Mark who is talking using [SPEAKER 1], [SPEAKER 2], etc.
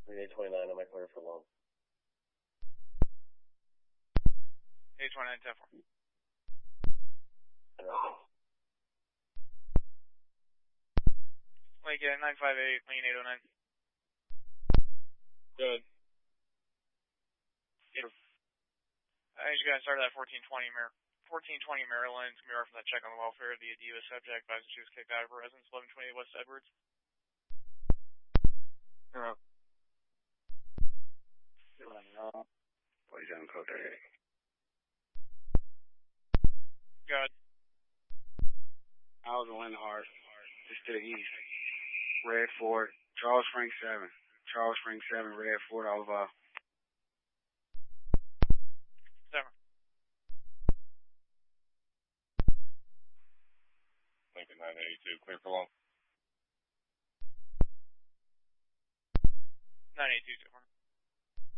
[SPEAKER 1] 3829, am I clear for long?
[SPEAKER 2] 829, 10-4. Lake 958, lane 809.
[SPEAKER 3] Good.
[SPEAKER 2] I just got started at 1420 Maryland. It's going to be from that check on the welfare of the U.S. subject. Advised she was kicked out of her residence, 1128 West Edwards.
[SPEAKER 3] Place down code 38.
[SPEAKER 2] Good.
[SPEAKER 3] Alva Lindhart, just to the east. Red Fort, Charles Spring 7. Charles Spring 7, Red Fort, Alva.
[SPEAKER 2] 7.
[SPEAKER 4] Lincoln 982, clear for long.
[SPEAKER 2] 982, 2-4.